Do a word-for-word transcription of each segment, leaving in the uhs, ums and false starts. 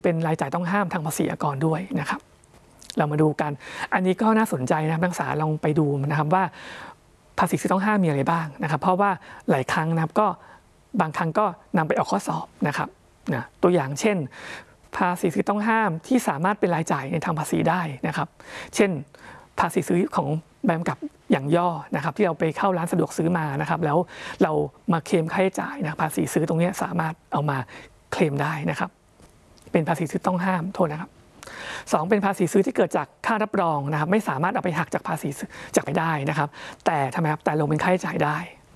เป็นรายจ่ายต้องห้ามทางภาษีอากรด้วยนะครับเรามาดูกันอันนี้ก็น่าสนใจนะครับนักศึกษาลองไปดูนะครับว่าภาษีซื้อต้องห้ามมีอะไรบ้างนะครับเพราะว่าหลายครั้งนะครับก็บางครั้งก็นำไปออกข้อสอบนะครับนะตัวอย่างเช่นภาษีซื้อต้องห้ามที่สามารถเป็นรายจ่ายในทางภาษีได้นะครับเช่นภาษีซื้อของใบกำกับอย่างย่อนะครับที่เราไปเข้าร้านสะดวกซื้อมานะครับแล้วเรามาเคลมค่าใช้จ่ายนะภาษีซื้อตรงนี้สามารถเอามาเคลมได้นะครับเป็นภาษีซื้อต้องห้ามโทษนะครับสองเป็นภาษีซื้อที่เกิดจากค่ารับรองนะครับไม่สามารถเอาไปหักจากภาษีจากไปได้นะครับแต่ทำไมครับแต่ลงเป็นค่าใช้จ่ายได้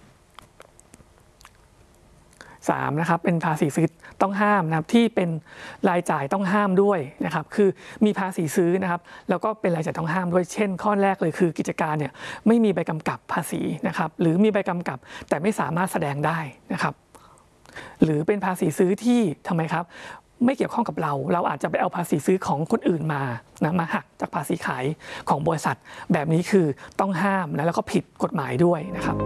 สามนะครับเป็นภาษีซื้อต้องห้ามนะครับที่เป็นรายจ่ายต้องห้ามด้วยนะครับคือมีภาษีซื้อนะครับแล้วก็เป็นรายจ่ายต้องห้ามด้วยเช่นข้อแรกเลยคือกิจการเนี่ยไม่มีใบกำกับภาษีนะครับหรือมีใบกำกับแต่ไม่สามารถแสดงได้นะครับหรือเป็นภาษีซื้อที่ทำไมครับไม่เกี่ยวข้องกับเราเราอาจจะไปเอาภาษีซื้อของคนอื่นมานะมาหักจากภาษีขายของบริษัทแบบนี้คือต้องห้ามนะแล้วก็ผิดกฎหมายด้วยนะครับ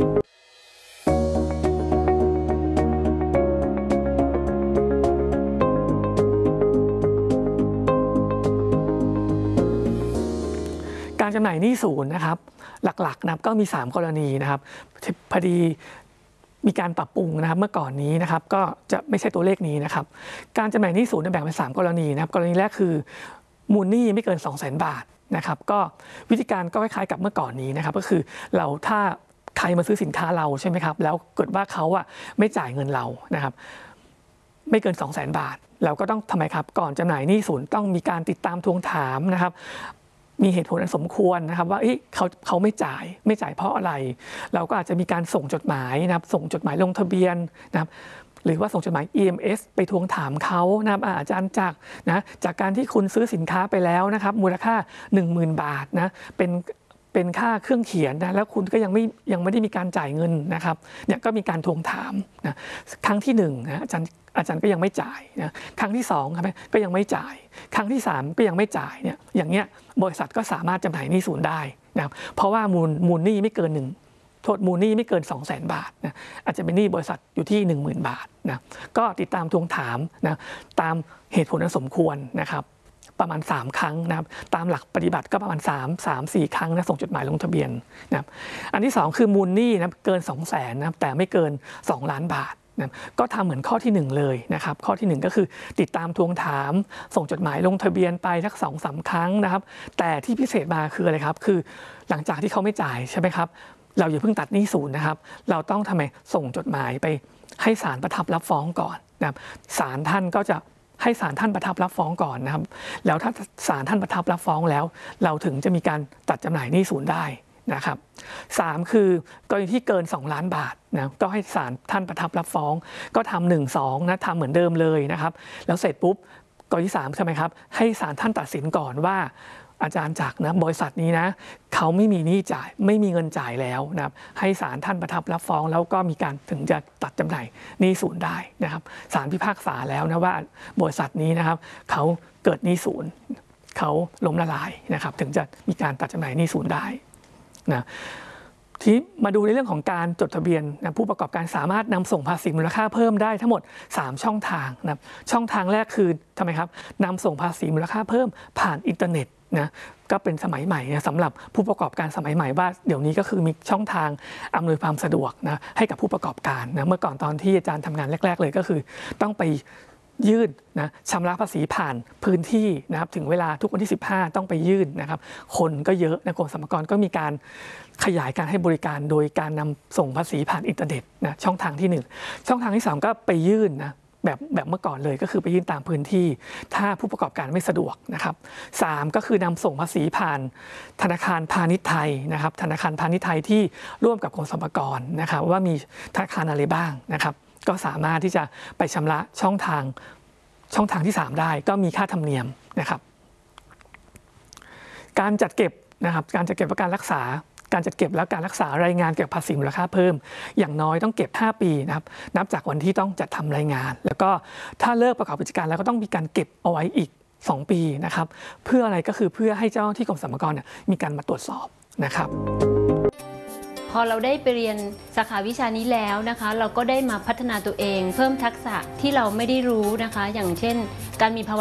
การจำหน่ายหนี้ศูนย์นะครับหลักๆนะครับก็มีสามกรณีนะครับพอดีมีการปรับปรุงนะครับเมื่อก่อนนี้นะครับก็จะไม่ใช่ตัวเลขนี้นะครับการจำหน่ายหนี้ศูนย์แบ่งเป็นสามกรณีนะครับกรณีแรกคือมูลหนี้ไม่เกิน สองแสน บาทนะครับก็วิธีการก็คล้ายๆกับเมื่อก่อนนี้นะครับก็คือเราถ้าใครมาซื้อสินค้าเราใช่ไหมครับแล้วเกิดว่าเขาอะไม่จ่ายเงินเรานะครับไม่เกิน สองแสน บาทเราก็ต้องทำไมครับก่อนจำหน่ายหนี้ศูนย์ต้องมีการติดตามทวงถามนะครับมีเหตุผลอันสมควรนะครับว่าเขาเขาไม่จ่ายไม่จ่ายเพราะอะไรเราก็อาจจะมีการส่งจดหมายนะครับส่งจดหมายลงทะเบียนนะครับหรือว่าส่งจดหมาย อี เอ็ม เอส ไปทวงถามเขานะครับอาจารย์จากนะจากการที่คุณซื้อสินค้าไปแล้วนะครับมูลค่า หนึ่งหมื่น บาทนะเป็นเป็นค่าเครื่องเขียนนะแล้วคุณก็ยังไม่ยังไม่ได้มีการจ่ายเงินนะครับเนี่ยก็มีการทวงถามนะครั้งที่หนึ่งนะอาจารย์อาจารย์ก็ยังไม่จ่ายนะครั้งที่สองครับก็ยังไม่จ่ายครั้งที่สามก็ยังไม่จ่ายเนี่ยอย่างเงี้ยบริษัทก็สามารถจำหน่ายหนี้ศูนย์ได้นะครับเพราะว่ามูลมูลหนี้ไม่เกินหนึ่งโทษมูลหนี้ไม่เกิน สองแสน บาทนะอาจจะเป็นหนี้บริษัทอยู่ที่ หนึ่งหมื่น บาทนะก็ติดตามทวงถามนะตามเหตุผลอันสมควรนะครับประมาณสามครั้งนะครับตามหลักปฏิบัติก็ประมาณสาม สาม สี่ครั้งนะส่งจดหมายลงทะเบียนนะครับอันที่สองคือมูลหนี้นะเกิน สองแสน นะครับแต่ไม่เกินสองล้านบาทนะก็ทำเหมือนข้อที่หนึ่งเลยนะครับข้อที่หนึ่งก็คือติดตามทวงถามส่งจดหมายลงทะเบียนไปสัก สองสาม ครั้งนะครับแต่ที่พิเศษมาคืออะไรครับคือหลังจากที่เขาไม่จ่ายใช่ไหมครับเราอย่าเพิ่งตัดหนี้ศูนย์นะครับเราต้องทำไมส่งจดหมายไปให้ศาลประทับรับฟ้องก่อนนะครับศาลท่านก็จะให้ศาลท่านประทับรับฟ้องก่อนนะครับแล้วถ้าศาลท่านประทับรับฟ้องแล้วเราถึงจะมีการตัดจำหน่ายหนี้ศูนย์ได้นะครับสามคือกรณีที่เกินสองล้านบาทนะก็ให้ศาลท่านประทับรับฟ้องก็ทำหนึ่งสองนะทำเหมือนเดิมเลยนะครับแล้วเสร็จปุ๊บกรณีที่สามใช่ไหมครับให้ศาลท่านตัดสินก่อนว่าอาจารย์จักรนะบริษัทนี้นะเขาไม่มีหนี้จ่ายไม่มีเงินจ่ายแล้วนะครับให้ศาลท่านประทับรับฟ้องแล้วก็มีการถึงจะตัดจำหน่ายหนี้ศูนย์ได้นะครับศาลพิพากษาแล้วนะว่าบริษัทนี้นะครับเขาเกิดหนี้ศูนย์เขาล้มละลายนะครับถึงจะมีการตัดจำหน่ายหนี้ศูนย์ได้นะที่มาดูในเรื่องของการจดทะเบียนนะผู้ประกอบการสามารถนำส่งภาษีมูลค่าเพิ่มได้ทั้งหมดสามช่องทางนะช่องทางแรกคือทำไมครับนำส่งภาษีมูลค่าเพิ่มผ่านอินเทอร์เน็ตนะก็เป็นสมัยใหม่นะสำหรับผู้ประกอบการสมัยใหม่ว่าเดี๋ยวนี้ก็คือมีช่องทางอำนวยความสะดวกนะให้กับผู้ประกอบการนะเมื่อก่อนตอนที่อาจารย์ทำงานแรกๆเลยก็คือต้องไปยื่นนะชำระภาษีผ่านพื้นที่นะครับถึงเวลาทุกวันที่สิบห้าต้องไปยื่นนะครับคนก็เยอะนะกรมสรรพากรก็มีการขยายการให้บริการโดยการนำส่งภาษีผ่านอินเทอร์เน็ตนะช่องทางที่หนึ่งช่องทางที่สามก็ไปยื่นนะแบบแบบเมื่อก่อนเลยก็คือไปยื่นตามพื้นที่ถ้าผู้ประกอบการไม่สะดวกนะครับสามก็คือนำส่งภาษีผ่านธนาคารพาณิชย์ไทยนะครับธนาคารพาณิชย์ไทยที่ร่วมกับกรมสรรพากรนะครับว่ามีธนาคารอะไรบ้างนะครับก็สามารถที่จะไปชำระช่องทางช่องทางที่สามได้ก็มีค่าธรรมเนียมนะครับการจัดเก็บนะครับการจัดเก็บและการรักษาการจัดเก็บและการรักษารายงานเกี่ยวกับภาษีมูลค่าเพิ่มอย่างน้อยต้องเก็บห้าปีนะครับนับจากวันที่ต้องจัดทำรายงานแล้วก็ถ้าเลิกประกอบกิจการแล้วก็ต้องมีการเก็บเอาไว้อีกสองปีนะครับเพื่ออะไรก็คือเพื่อให้เจ้าที่กรมสรรพากรมีการมาตรวจสอบนะครับพอเราได้ไปเรียนสาขาวิชานี้แล้วนะคะเราก็ได้มาพัฒนาตัวเองเพิ่มทักษะที่เราไม่ได้รู้นะคะอย่างเช่นการมีภาวะ